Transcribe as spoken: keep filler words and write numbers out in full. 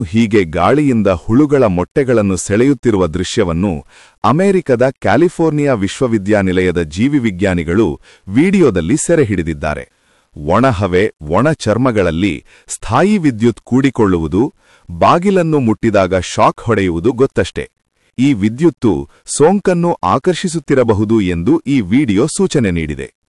ಹೀಗೆ ಗಾಳಿಯಿಂದ ಹುಳುಗಳ ಮೊಟ್ಟೆಗಳನ್ನು ಸೆಳೆಯುತ್ತಿರುವ ದೃಶ್ಯವನ್ನು ಅಮೆರಿಕದ ಕ್ಯಾಲಿಫೋರ್ನಿಯಾ ವಿಶ್ವವಿದ್ಯಾನಿಲಯದ ಜೀವಿವಿಜ್ಞಾನಿಗಳು ವಿಡಿಯೋದಲ್ಲಿ ಸೆರೆಹಿಡಿದಿದ್ದಾರೆ. ಒಣಹವೆ, ಒಣ ಚರ್ಮಗಳಲ್ಲಿ ಸ್ಥಾಯೀ ವಿದ್ಯುತ್ ಕೂಡಿಕೊಳ್ಳುವುದು, ಬಾಗಿಲನ್ನು ಮುಟ್ಟಿದಾಗ ಶಾಕ್ ಹೊಡೆಯುವುದು ಗೊತ್ತಷ್ಟೇ. ಈ ವಿದ್ಯುತ್ತು ಸೋಂಕನ್ನು ಆಕರ್ಷಿಸುತ್ತಿರಬಹುದು ಎಂದು ಈ ವಿಡಿಯೋ ಸೂಚನೆ ನೀಡಿದೆ.